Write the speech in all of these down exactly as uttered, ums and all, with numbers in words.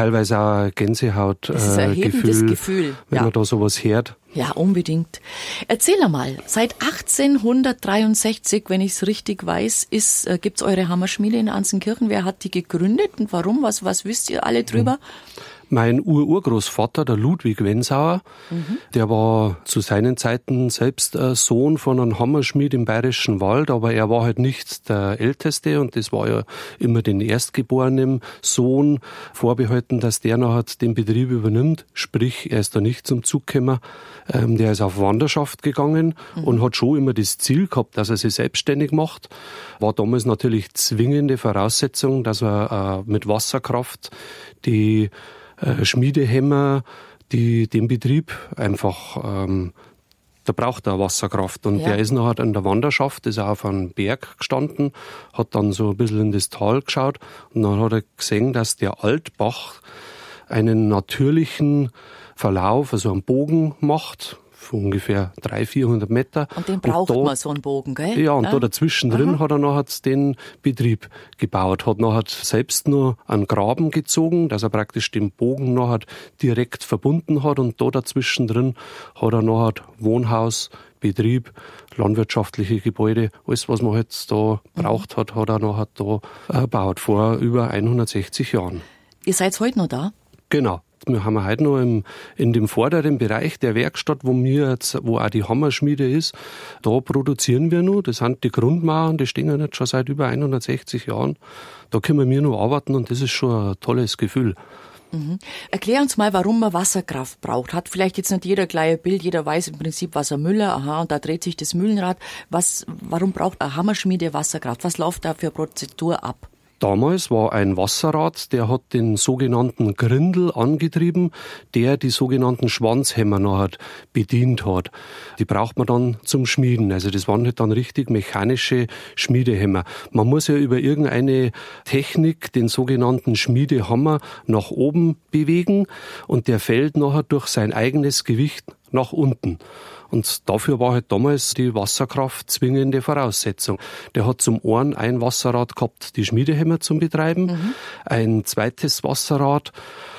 teilweise auch Gänsehaut-Gefühl, das ist ein erhebendes Gefühl, wenn ja. man da sowas hört. Ja, unbedingt. Erzähl einmal, seit achtzehnhundertdreiundsechzig, wenn ich es richtig weiß, ist, äh, gibt's eure Hammerschmiede in Anzenkirchen. Wer hat die gegründet und warum? Was, was wisst ihr alle drüber? Mein Ur-Urgroßvater, der Ludwig Wensauer, Mhm. der war zu seinen Zeiten selbst äh, Sohn von einem Hammerschmied im Bayerischen Wald, aber er war halt nicht der Älteste und das war ja immer den erstgeborenen Sohn vorbehalten, dass der nachher den Betrieb übernimmt. Sprich, er ist da nicht zum Zug gekommen. Ähm, der ist auf Wanderschaft gegangen mhm. und hat schon immer das Ziel gehabt, dass er sich selbstständig macht. War damals natürlich zwingende Voraussetzung, dass er äh, mit Wasserkraft die äh, Schmiedehämmer, die den Betrieb einfach, ähm, da braucht er Wasserkraft. Und ja. der ist nachher an der Wanderschaft, ist auch auf einem Berg gestanden, hat dann so ein bisschen in das Tal geschaut und dann hat er gesehen, dass der Altbach einen natürlichen Verlauf, also einen Bogen macht, von ungefähr dreihundert, vierhundert Meter. Und den braucht und da, man, so einen Bogen, gell? Ja, und ja. da dazwischen drin hat er nachher den Betrieb gebaut, hat nachher selbst nur einen Graben gezogen, dass er praktisch den Bogen nachher direkt verbunden hat und da dazwischen drin hat er nachher Wohnhaus, Betrieb, landwirtschaftliche Gebäude, alles, was man jetzt da mhm. braucht hat, hat er nachher da gebaut, vor über hundertsechzig Jahren. Ihr seid heute noch da? Genau. Wir haben heute noch im, in dem vorderen Bereich der Werkstatt, wo wir jetzt, wo auch die Hammerschmiede ist, da produzieren wir noch. Das sind die Grundmauern, die stehen ja nicht schon seit über hundertsechzig Jahren. Da können wir noch arbeiten und das ist schon ein tolles Gefühl. Mhm. Erklär uns mal, warum man Wasserkraft braucht. Hat vielleicht jetzt nicht jeder gleich ein Bild, jeder weiß im Prinzip Wassermüller, aha, und da dreht sich das Mühlenrad. Was, warum braucht eine Hammerschmiede Wasserkraft? Was läuft da für Prozedur ab? Damals war ein Wasserrad, der hat den sogenannten Grindel angetrieben, der die sogenannten Schwanzhämmer nachher bedient hat. Die braucht man dann zum Schmieden. Also das waren halt dann richtig mechanische Schmiedehämmer. Man muss ja über irgendeine Technik den sogenannten Schmiedehammer nach oben bewegen und der fällt nachher durch sein eigenes Gewicht nach unten. Und dafür war halt damals die Wasserkraft zwingende Voraussetzung. Der hat zum einen ein Wasserrad gehabt, die Schmiedehämmer zum Betreiben. Mhm. Ein zweites Wasserrad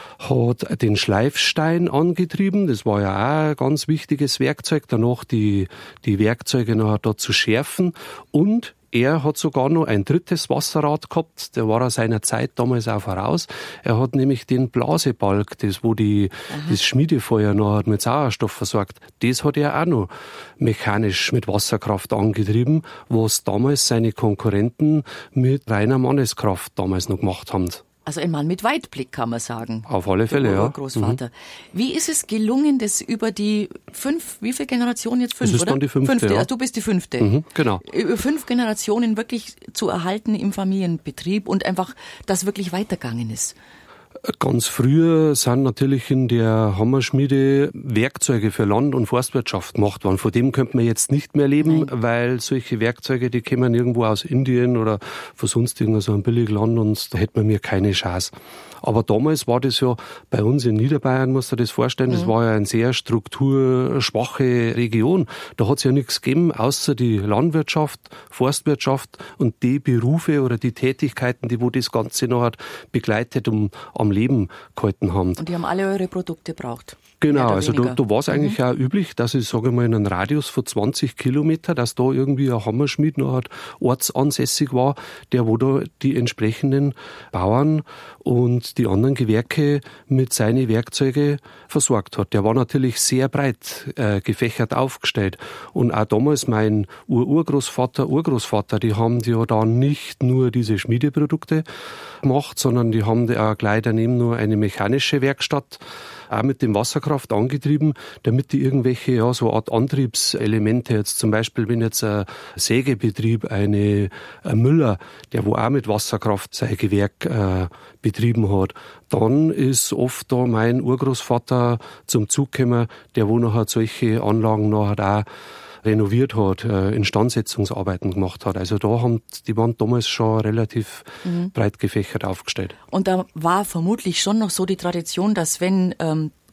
hat den Schleifstein angetrieben. Das war ja auch ein ganz wichtiges Werkzeug. Danach die, die Werkzeuge nachher da zu schärfen. Und er hat sogar noch ein drittes Wasserrad gehabt, der war er seiner Zeit damals auch voraus. Er hat nämlich den Blasebalg, das wo die, das Schmiedefeuer noch hat mit Sauerstoff versorgt, das hat er auch noch mechanisch mit Wasserkraft angetrieben, was damals seine Konkurrenten mit reiner Manneskraft damals noch gemacht haben. Also ein Mann mit Weitblick, kann man sagen. Auf alle Fälle, ja. Großvater. Mhm. Wie ist es gelungen, das über die fünf, wie viele Generationen jetzt? Fünf, das ist oder? Dann die fünfte, fünfte. Ja. Also du bist die fünfte. Mhm, genau. Über fünf Generationen wirklich zu erhalten im Familienbetrieb und einfach, dass wirklich weitergegangen ist. Ganz früher sind natürlich in der Hammerschmiede Werkzeuge für Land- und Forstwirtschaft gemacht worden. Von dem könnte man jetzt nicht mehr leben, Nein. weil solche Werkzeuge, die kommen irgendwo aus Indien oder von sonst irgendwo so einem Billigland und da hätte man mir keine Chance. Aber damals war das ja bei uns in Niederbayern, musst du dir das vorstellen, mhm. das war ja eine sehr strukturschwache Region. Da hat es ja nichts gegeben, außer die Landwirtschaft, Forstwirtschaft und die Berufe oder die Tätigkeiten, die wo das Ganze noch hat begleitet und am Leben gehalten haben. Und die haben alle eure Produkte braucht. Genau, also da, da war es eigentlich mhm. auch üblich, dass ich, sage mal, in einem Radius von zwanzig Kilometer, dass da irgendwie ein Hammerschmied noch halt ortsansässig war, der wo da die entsprechenden Bauern und die anderen Gewerke mit seinen Werkzeugen versorgt hat. Der war natürlich sehr breit äh, gefächert aufgestellt. Und auch damals mein Ur-Urgroßvater, Urgroßvater, die haben ja da nicht nur diese Schmiedeprodukte gemacht, sondern die haben da auch gleich daneben nur eine mechanische Werkstatt auch mit dem Wasserkraft angetrieben, damit die irgendwelche, ja, so Art Antriebselemente, jetzt zum Beispiel, wenn jetzt ein Sägebetrieb, eine, ein Müller, der wo auch mit Wasserkraft sein Gewerk äh, betrieben hat, dann ist oft da mein Urgroßvater zum Zug gekommen, der wo nachher solche Anlagen nachher auch renoviert hat, äh, Instandsetzungsarbeiten gemacht hat. Also da haben die waren damals schon relativ mhm. breit gefächert aufgestellt. Und da war vermutlich schon noch so die Tradition, dass wenn ähm, der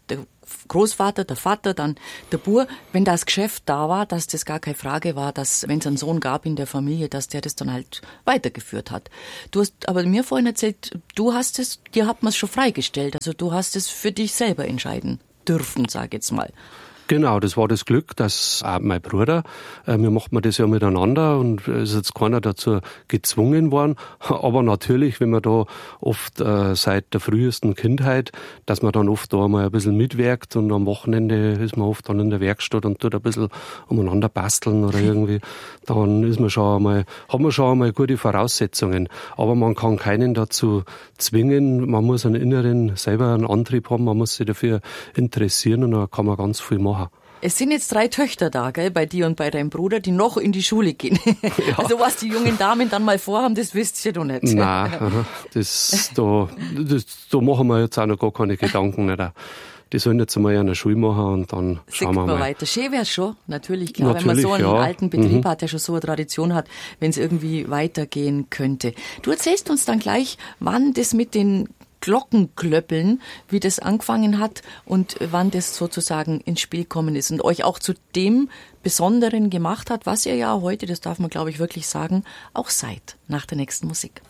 Großvater, der Vater, dann der Bub. Wenn das Geschäft da war, dass das gar keine Frage war, dass, wenn es einen Sohn gab in der Familie, dass der das dann halt weitergeführt hat. Du hast aber mir vorhin erzählt, du hast es, dir hat man es schon freigestellt. Also du hast es für dich selber entscheiden dürfen, sag ich jetzt mal. Genau, das war das Glück, dass auch mein Bruder, äh, wir machen wir das ja miteinander und es ist jetzt keiner dazu gezwungen worden. Aber natürlich, wenn man da oft äh, seit der frühesten Kindheit, dass man dann oft da mal ein bisschen mitwirkt und am Wochenende ist man oft dann in der Werkstatt und tut ein bisschen umeinander basteln oder irgendwie, dann ist man schon einmal, hat man schon einmal gute Voraussetzungen. Aber man kann keinen dazu zwingen, man muss einen inneren, selber einen Antrieb haben, man muss sich dafür interessieren und dann kann man ganz viel machen. Es sind jetzt drei Töchter da, gell, bei dir und bei deinem Bruder, die noch in die Schule gehen. Ja. Also was die jungen Damen dann mal vorhaben, das wisst ihr doch nicht. Nein, das, da, das, da machen wir jetzt auch noch gar keine Gedanken. Nicht. Die sollen jetzt einmal eine Schule machen und dann schauen wir mal. Weiter. Schön wäre es schon, natürlich, klar, natürlich, wenn man so einen ja. alten Betrieb mhm. hat, der schon so eine Tradition hat, wenn es irgendwie weitergehen könnte. Du erzählst uns dann gleich, wann das mit den Glockenklöppeln, wie das angefangen hat und wann das sozusagen ins Spiel gekommen ist und euch auch zu dem Besonderen gemacht hat, was ihr ja heute, das darf man glaube ich wirklich sagen, auch seid, nach der nächsten Musik.